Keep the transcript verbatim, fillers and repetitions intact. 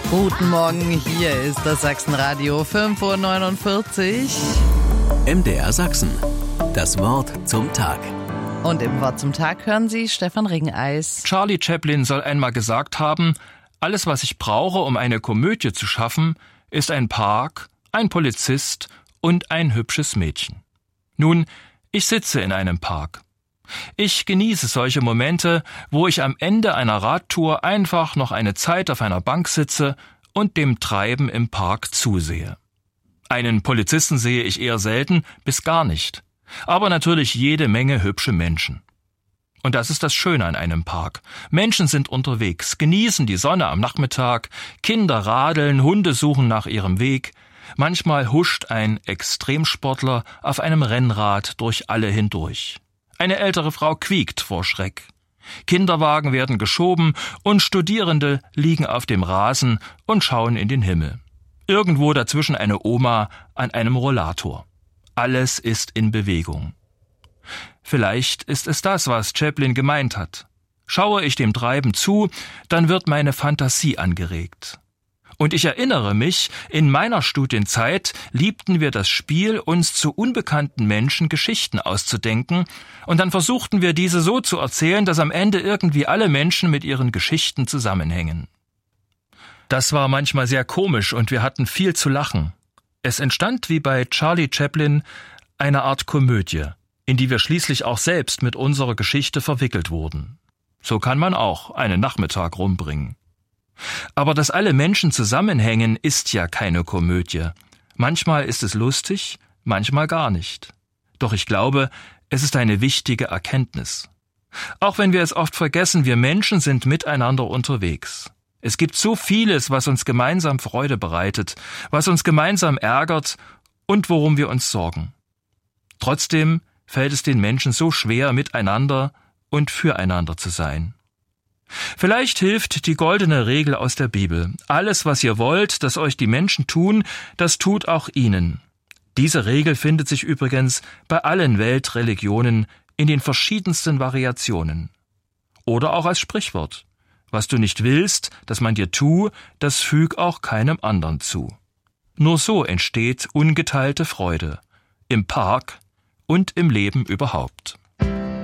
Guten Morgen, hier ist das Sachsenradio, fünf Uhr neunundvierzig. M D R Sachsen, das Wort zum Tag. Und im Wort zum Tag hören Sie Stefan Ringeis. Charlie Chaplin soll einmal gesagt haben, alles, was ich brauche, um eine Komödie zu schaffen, ist ein Park, ein Polizist und ein hübsches Mädchen. Nun, ich sitze in einem Park. Ich genieße solche Momente, wo ich am Ende einer Radtour einfach noch eine Zeit auf einer Bank sitze und dem Treiben im Park zusehe. Einen Polizisten sehe ich eher selten bis gar nicht, aber natürlich jede Menge hübsche Menschen. Und das ist das Schöne an einem Park. Menschen sind unterwegs, genießen die Sonne am Nachmittag, Kinder radeln, Hunde suchen nach ihrem Weg. Manchmal huscht ein Extremsportler auf einem Rennrad durch alle hindurch. Eine ältere Frau quiekt vor Schreck. Kinderwagen werden geschoben und Studierende liegen auf dem Rasen und schauen in den Himmel. Irgendwo dazwischen eine Oma an einem Rollator. Alles ist in Bewegung. Vielleicht ist es das, was Chaplin gemeint hat. Schaue ich dem Treiben zu, dann wird meine Fantasie angeregt. Und ich erinnere mich, in meiner Studienzeit liebten wir das Spiel, uns zu unbekannten Menschen Geschichten auszudenken, und dann versuchten wir diese so zu erzählen, dass am Ende irgendwie alle Menschen mit ihren Geschichten zusammenhängen. Das war manchmal sehr komisch und wir hatten viel zu lachen. Es entstand wie bei Charlie Chaplin eine Art Komödie, in die wir schließlich auch selbst mit unserer Geschichte verwickelt wurden. So kann man auch einen Nachmittag rumbringen. Aber dass alle Menschen zusammenhängen, ist ja keine Komödie. Manchmal ist es lustig, manchmal gar nicht. Doch ich glaube, es ist eine wichtige Erkenntnis. Auch wenn wir es oft vergessen, wir Menschen sind miteinander unterwegs. Es gibt so vieles, was uns gemeinsam Freude bereitet, was uns gemeinsam ärgert und worum wir uns sorgen. Trotzdem fällt es den Menschen so schwer, miteinander und füreinander zu sein. Vielleicht hilft die goldene Regel aus der Bibel. Alles, was ihr wollt, dass euch die Menschen tun, das tut auch ihnen. Diese Regel findet sich übrigens bei allen Weltreligionen in den verschiedensten Variationen. Oder auch als Sprichwort. Was du nicht willst, dass man dir tu, das füg auch keinem anderen zu. Nur so entsteht ungeteilte Freude. Im Park und im Leben überhaupt.